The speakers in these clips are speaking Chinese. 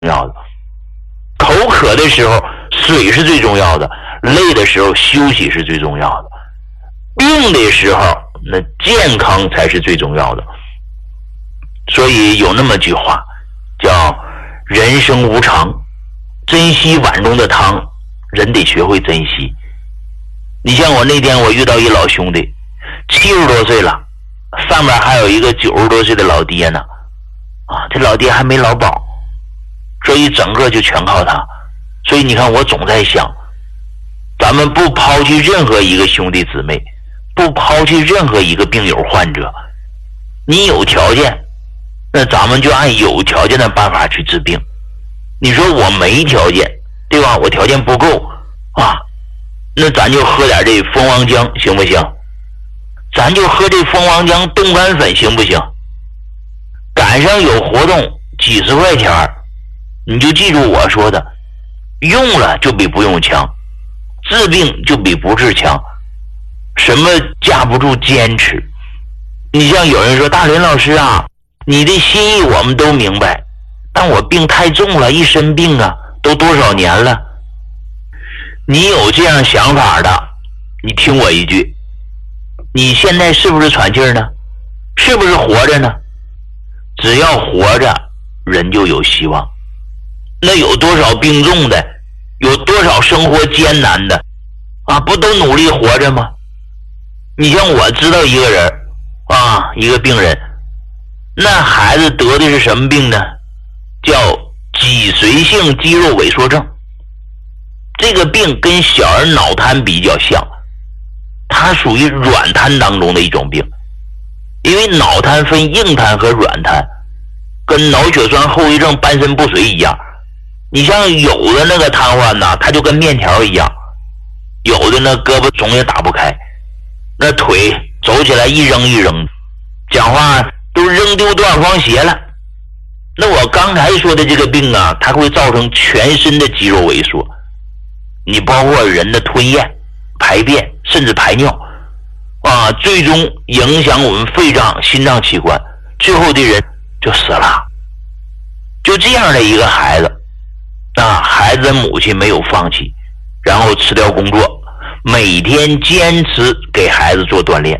要的。口渴的时候水是最重要的，累的时候休息是最重要的，病的时候那健康才是最重要的。所以有那么句话叫人生无常，珍惜碗中的汤，人得学会珍惜。你像我那天我遇到一老兄弟70多岁了，上面还有一个90多岁的老爹呢，这老爹还没劳保，所以整个就全靠他。所以你看我总在想，咱们不抛弃任何一个兄弟姊妹，不抛弃任何一个病友患者，你有条件，那咱们就按有条件的办法去治病。你说我没条件，对吧？我条件不够那咱就喝点这蜂王浆行不行？咱就喝这蜂王浆冻干粉行不行？赶上有活动几十块钱，你就记住我说的，用了就比不用强，治病就比不治强。什么架不住坚持？你像有人说大林老师啊，你的心意我们都明白，但我病太重了，一身病都多少年了。你有这样想法的，你听我一句，你现在是不是喘气呢？是不是活着呢？只要活着，人就有希望。那有多少病重的，有多少生活艰难的不都努力活着吗？你像我知道一个人一个病人，那孩子得的是什么病呢？叫脊髓性肌肉萎缩症。这个病跟小儿脑瘫比较像，它属于软瘫当中的一种病。因为脑瘫分硬瘫和软瘫，跟脑血栓后遗症半身不遂一样。你像有的那个瘫痪呢，它就跟面条一样，有的那胳膊总也打不开，那腿走起来一扔一扔，讲话都扔丢断双鞋了。那我刚才说的这个病它会造成全身的肌肉萎缩，你包括人的吞咽、排便甚至排尿最终影响我们肺脏、心脏器官，最后的人就死了。就这样的一个孩子孩子的母亲没有放弃，然后辞掉工作，每天坚持给孩子做锻炼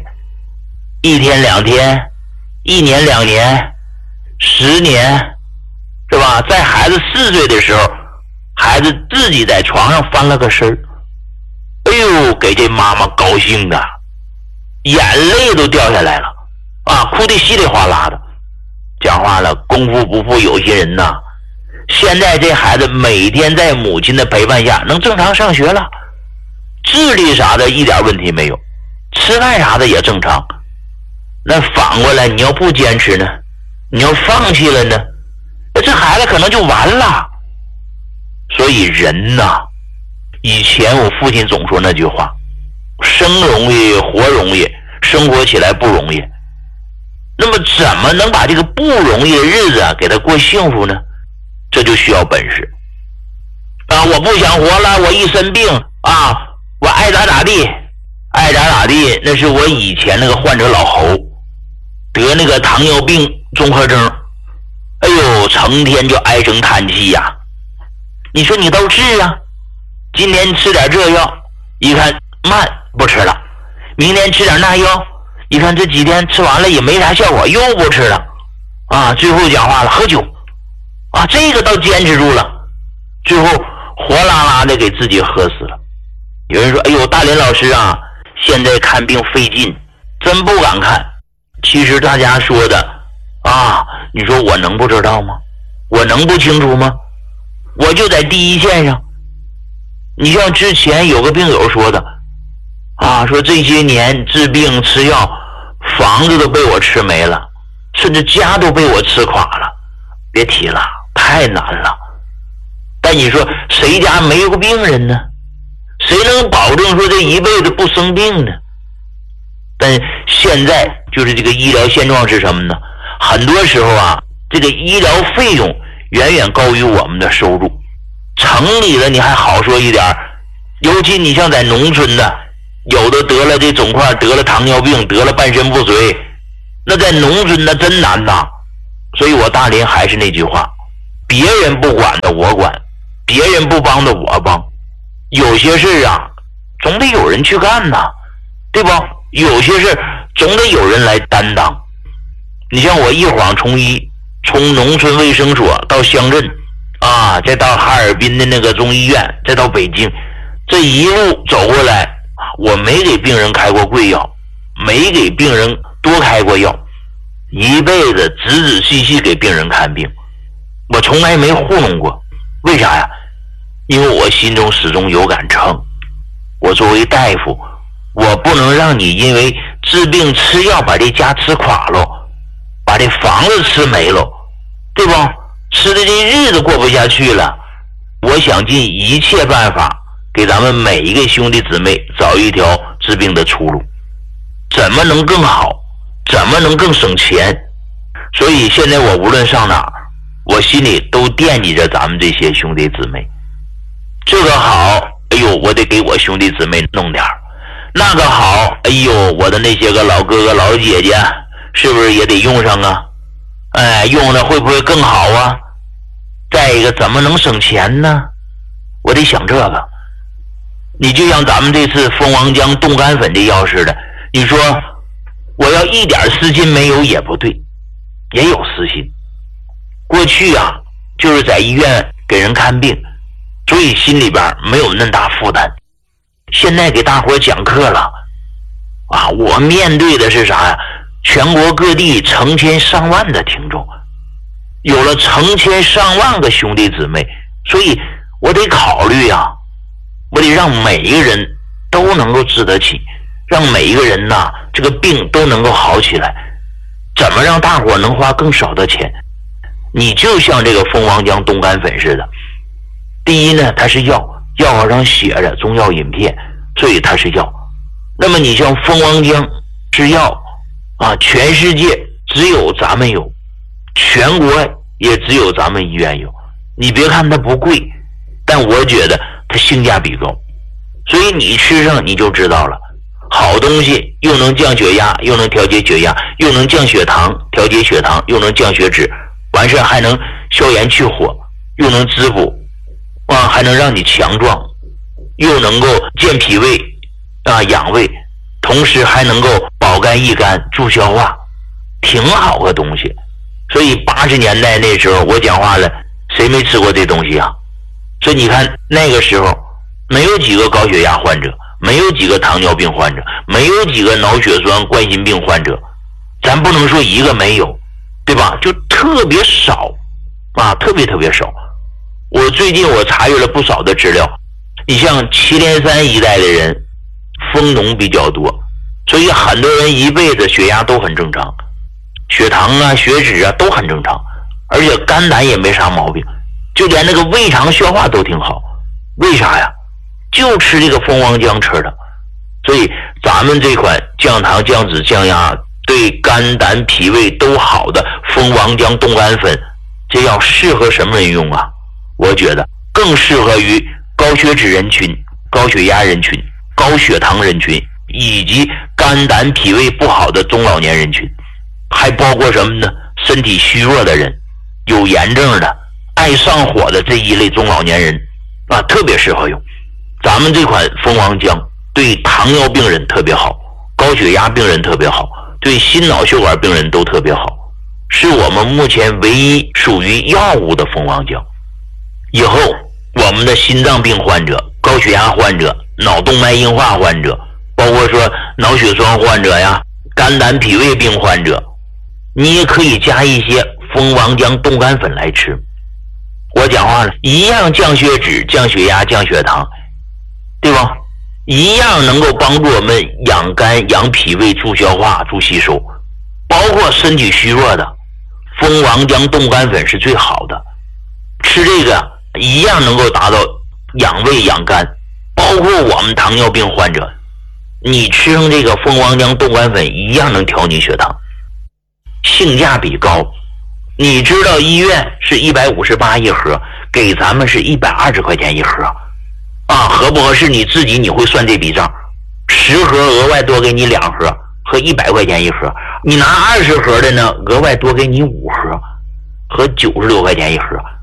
，1天2天，1年2年，10年，是吧？在孩子4岁的时候，孩子自己在床上翻了个身，哎呦，给这妈妈高兴的眼泪都掉下来了哭得稀里哗啦的。讲话了，功夫不负有心人现在这孩子每天在母亲的陪伴下能正常上学了，智力啥的一点问题没有，吃饭啥的也正常。那反过来你要不坚持呢，你要放弃了呢，那这孩子可能就完了。所以人以前我父亲总说那句话，生容易活容易，生活起来不容易。那么怎么能把这个不容易的日子给他过幸福呢？这就需要本事我不想活了，我一身病我爱咋咋地，爱咋咋地。那是我以前那个患者老侯得那个糖尿病综合征，哎呦，成天就唉声叹气你说你都治今天吃点这药，一看慢不吃了，明天吃点那药，一看这几天吃完了也没啥效果，又不吃了最后讲话了，喝酒这个倒坚持住了，最后活拉拉的给自己喝死了。有人说哎呦，大林老师现在看病费劲，真不敢看。其实大家说的你说我能不知道吗？我能不清楚吗？我就在第一线上。你像之前有个病友说的说这些年治病吃药，房子都被我吃没了，甚至家都被我吃垮了，别提了，太难了。但你说谁家没有个病人呢？谁能保证说这一辈子不生病呢？但现在就是这个医疗现状是什么呢？很多时候这个医疗费用远远高于我们的收入。城里的你还好说一点，尤其你像在农村的，有的得了这肿块，得了糖尿病，得了半身不遂，那在农村那真难所以我大林还是那句话， 别人不管的我管，别人不帮的我帮。有些事啊，总得有人去干呐，对吧？有些事总得有人来担当。你像我一晃从农村卫生所到乡镇啊，再到哈尔滨的那个中医院，再到北京，这一路走过来，我没给病人开过贵药，没给病人多开过药，一辈子仔仔细细给病人看病，我从来没糊弄过。为啥呀？因为我心中始终有杆秤，我作为大夫，我不能让你因为治病吃药把这家吃垮了，把这房子吃没了，对吧？吃的这日子过不下去了。我想尽一切办法给咱们每一个兄弟姊妹找一条治病的出路，怎么能更好，怎么能更省钱。所以现在我无论上哪儿，我心里都惦记着咱们这些兄弟姊妹。这个好，哎呦，我得给我兄弟姊妹弄点儿；那个好，哎呦，我的那些个老哥哥老姐姐是不是也得用上啊？哎，用了会不会更好啊？再一个，怎么能省钱呢？我得想这个。你就像咱们这次蜂王浆冻干粉这药似的，你说我要一点私心没有也不对，也有私心。过去啊，就是在医院给人看病，所以心里边没有那么大负担。现在给大伙讲课了啊，我面对的是啥呀？全国各地成千上万的听众，有了成千上万个兄弟姊妹，所以我得考虑啊，我得让每一个人都能够治得起，让每一个人呐，这个病都能够好起来。怎么让大伙能花更少的钱？你就像这个蜂王浆冻干粉似的，第一呢，它是药，药号上写着中药饮片，所以它是药。那么你像蜂王浆是药啊，全世界只有咱们有，全国也只有咱们医院有。你别看它不贵，但我觉得它性价比高，所以你吃上你就知道了。好东西又能降血压，又能调节血压，又能降血糖，调节血糖，又能降血脂，完事还能消炎去火，又能滋补啊，还能让你强壮，又能够健脾胃啊，养胃，同时还能够保肝益肝助消化，挺好个东西。所以80年代那时候我讲话了，谁没吃过这东西啊？所以你看那个时候没有几个高血压患者，没有几个糖尿病患者，没有几个脑血栓冠心病患者，咱不能说一个没有，对吧？就特别少啊，特别少。我最近我查阅了不少的资料，你像祁连山一带的人蜂农比较多，所以很多人一辈子血压都很正常，血糖啊血脂啊都很正常，而且肝胆也没啥毛病，就连那个胃肠消化都挺好。为啥呀？就吃这个蜂王浆吃的。所以咱们这款降糖降脂降压对肝胆脾胃都好的蜂王浆冻干粉，这药适合什么人用啊？我觉得更适合于高血脂人群、高血压人群、高血糖人群，以及肝胆脾胃不好的中老年人群，还包括什么呢？身体虚弱的人、有炎症的、爱上火的这一类中老年人啊，特别适合用。咱们这款蜂王浆对糖尿病人特别好，高血压病人特别好，对心脑血管病人都特别好，是我们目前唯一属于药物的蜂王浆。以后我们的心脏病患者、高血压患者、脑动脉硬化患者，包括说脑血栓患者呀、肝胆脾胃病患者，你也可以加一些蜂王浆冻干粉来吃。我讲话了，一样降血脂、降血压、降血糖，对吧？一样能够帮助我们养肝、养脾胃、助消化、助吸收。包括身体虚弱的，蜂王浆冻干粉是最好的。吃这个一样能够达到养胃养肝。包括我们糖尿病患者，你吃上这个蜂王浆冻干粉一样能调你血糖，性价比高。你知道医院是158一盒，给咱们是120块钱一盒啊，合不合适你自己你会算这笔账。10盒额外多给你2盒，合100块钱一盒。你拿20盒的呢，额外多给你5盒，合96块钱一盒。